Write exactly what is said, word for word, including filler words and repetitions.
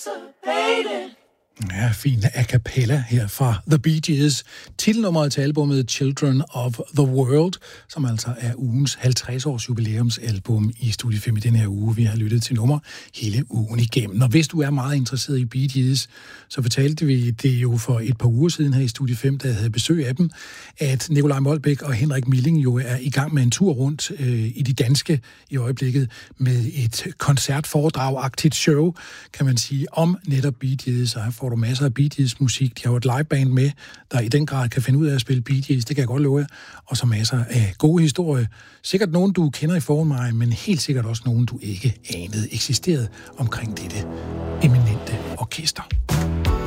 anticipated. Ja, fin a cappella her fra The Bee Gees. Titelnummeret til albumet Children of the World, som altså er ugens halvtreds-års jubilæumsalbum i Studie fem i den her uge. Vi har lyttet til nummer hele ugen igennem. Og hvis du er meget interesseret i Bee Gees, så fortalte vi det jo for et par uger siden her i Studie fem, da jeg havde besøg af dem, at Nikolaj Molbæk og Henrik Milling jo er i gang med en tur rundt øh, i de danske i øjeblikket med et koncertforedrag-agtigt show, kan man sige, om netop Bee Gees. Og her får du masser af Bee Gees musik. De har jo et liveband med, der i den grad kan finde ud af at spille Bee Gees. Det kan jeg godt love jer. Og så masser af gode historier. Sikkert nogen, du kender i forvejen, men helt sikkert også nogen, du ikke anede eksisterede omkring dette eminente orkester.